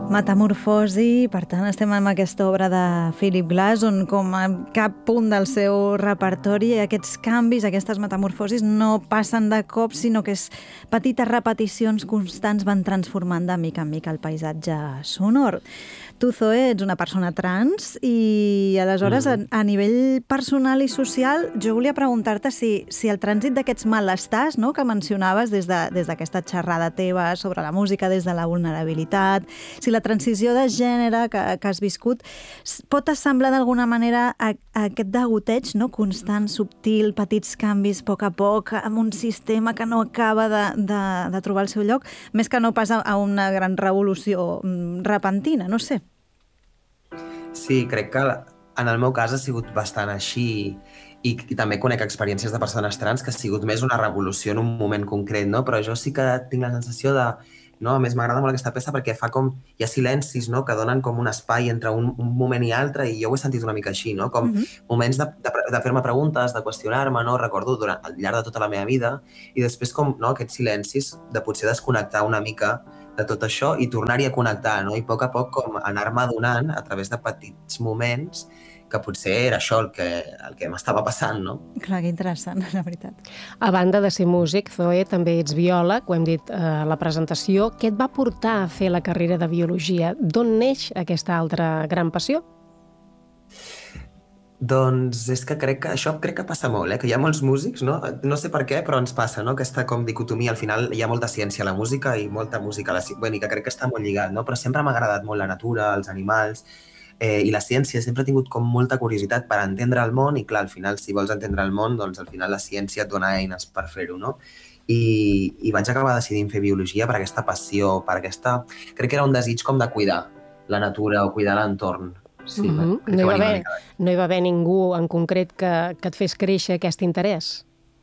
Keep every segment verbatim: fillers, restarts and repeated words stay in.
Metamorfosi, per tant, estem amb aquesta obra de Philip Glass, on com a cap punt del seu repertori aquests canvis, aquestes metamorfosis no passen de cop, sinó que és petites repeticions constants van transformant de mica en mica el paisatge sonor. Tu, Zoe, ets una persona trans i aleshores a, a nivell personal i social jo volia preguntar-te si, si el trànsit d'aquests malestars, no?, que mencionaves des de, des d'aquesta xerrada teva sobre la música, des de la vulnerabilitat, si la transició de gènere que, que has viscut pot assemblar d'alguna manera a, a aquest degoteig, no?, constant, subtil, petits canvis a poc a poc, amb un sistema que no acaba de, de, de trobar el seu lloc, més que no pas a, a una gran revolució repentina, no sé. Sí, crec que en el meu cas ha sigut bastant així i, i també conec experiències de persones trans que ha sigut més una revolució en un moment concret, no? Però jo sí que tinc la sensació de... No? A més, m'agrada molt aquesta peça perquè fa com... Hi ha silencis, no?, que donen com un espai entre un, un moment i altre i jo ho he sentit una mica així, no? Com mm-hmm. moments de, de, de fer-me preguntes, de qüestionar-me, no? Recordo durant, al llarg de tota la meva vida i després com, no?, aquests silencis de potser desconnectar una mica de tot això i tornar-hi a connectar, no? I a poc a poc com anar-me adonant a través de petits moments que potser era això el que, el que m'estava passant, no? Clar, que interessant, la veritat. A banda de ser músic, Zoe, també ets biòleg, ho hem dit a la presentació. Què et va portar a fer la carrera de biologia? D'on neix aquesta altra gran passió? Doncs és que crec que això crec que passa molt, eh? Que hi ha molts músics, no? No sé per què, però ens passa, no? Aquesta com dicotomia, al final hi ha molta ciència a la música i molta música a la ciència, bueno, i que crec que està molt lligat, no? Però sempre m'ha agradat molt la natura, els animals, eh, i la ciència. Sempre he tingut com molta curiositat per entendre el món i, clar, al final, si vols entendre el món, doncs al final la ciència et dona eines per fer-ho, no? I, i vaig acabar decidint fer biologia per aquesta passió, per aquesta... Crec que era un desig com de cuidar la natura o cuidar l'entorn. Sí, mm-hmm. no, hi va haver, no hi va haver ningú en concret que, que et fes créixer aquest interès?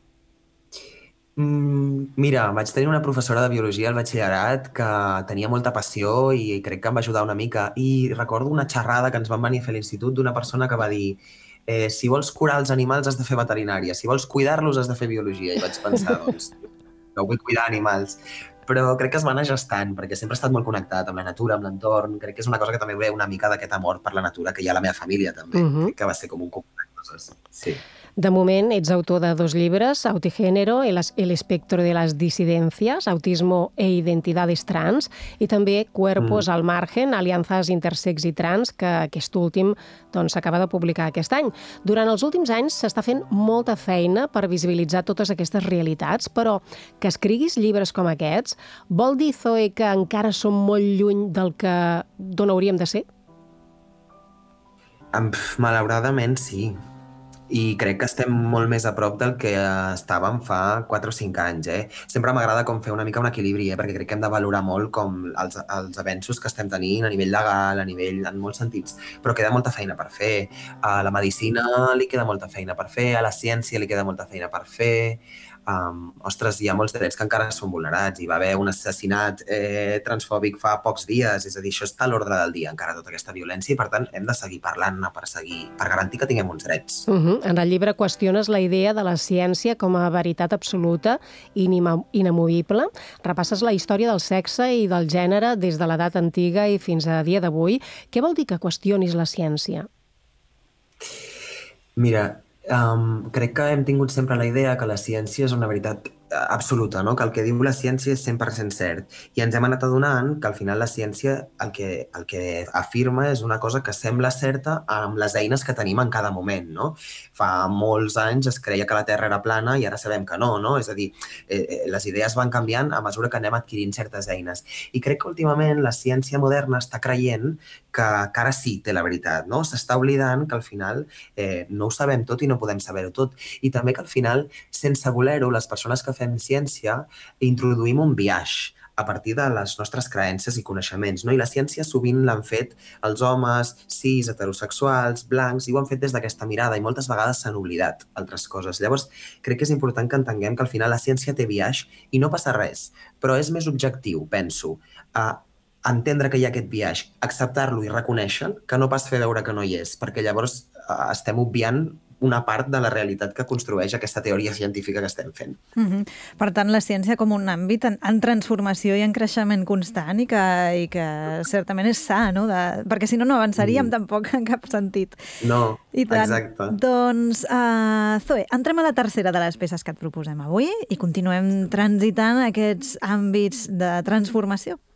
Mm, mira, vaig tenir una professora de biologia al batxillerat que tenia molta passió i crec que em va ajudar una mica. I recordo una xerrada que ens van venir a fer a l'institut d'una persona que va dir eh, si vols curar els animals has de fer veterinària, si vols cuidar-los has de fer biologia. I vaig pensar, doncs, no vull cuidar animals. Però crec que es va anar gestant, perquè sempre he estat molt connectat amb la natura, amb l'entorn. Crec que és una cosa que també ve una mica d'aquest amor per la natura que hi ha a la meva família, també. Uh-huh. Crec que va ser com un cúmul de coses. Sí. De moment, ets autor de dos llibres, Autigénero, El, el espectro de las disidencias, Autismo e identidades trans, i també Cuerpos mm. al margen, alianzas intersex i trans, que aquest últim doncs, s'acaba de publicar aquest any. Durant els últims anys s'està fent molta feina per visibilitzar totes aquestes realitats, però que escriguis llibres com aquests vol dir, Zoe, que encara som molt lluny del que d'on hauríem de ser? Malauradament, sí. I crec que estem molt més a prop del que estàvem fa quatre o cinc anys, eh? Sempre m'agrada com fer una mica un equilibri, eh? Perquè crec que hem de valorar molt com els, els avenços que estem tenint a nivell legal, a nivell, en molts sentits, però queda molta feina per fer. A la medicina li queda molta feina per fer, a la ciència li queda molta feina per fer. Um, ostres, hi ha molts drets que encara són vulnerats. Hi va haver un assassinat eh, transfòbic fa pocs dies, és a dir, això està a l'ordre del dia, encara tota aquesta violència, i per tant hem de seguir parlant-ne per seguir, per garantir que tinguem uns drets. Uh-huh. En el llibre qüestiones la idea de la ciència com a veritat absoluta i inamovible. Repasses la història del sexe i del gènere des de l'edat antiga i fins a dia d'avui. Què vol dir que qüestionis la ciència? Mira, Um, crec que hem tingut sempre la idea que la ciència és una veritat absoluta, no? Que el que diu la ciència és cent per cent cert. I ens hem anat adonant que al final la ciència el que, el que afirma és una cosa que sembla certa amb les eines que tenim en cada moment, no? Fa molts anys es creia que la Terra era plana i ara sabem que no, no? És a dir, eh, les idees van canviant a mesura que anem adquirint certes eines. I crec que últimament la ciència moderna està creient que, que ara sí té la veritat, no? S'està oblidant que al final eh, no ho sabem tot i no podem saber-ho tot. I també que al final, sense voler-ho, les persones que fem ciència introduïm un biaix a partir de les nostres creences i coneixements, no? I la ciència sovint l'han fet els homes cis, heterosexuals, blancs, i ho han fet des d'aquesta mirada i moltes vegades s'han oblidat altres coses. Llavors, crec que és important que entenguem que al final la ciència té biaix i no passa res, però és més objectiu, penso, a entendre que hi ha aquest biaix, acceptar-lo i reconèixer que no pas fer veure que no hi és, perquè llavors estem obviant una part de la realitat que construeix aquesta teoria científica que estem fent. Mm-hmm. Per tant, la ciència com un àmbit en, en transformació i en creixement constant i que, i que certament és sa, no? De, perquè si no, no avançaríem mm. tampoc en cap sentit. No, I tant. Exacte. Doncs, uh, Zoe, entrem a la tercera de les peces que et proposem avui i continuem transitant aquests àmbits de transformació.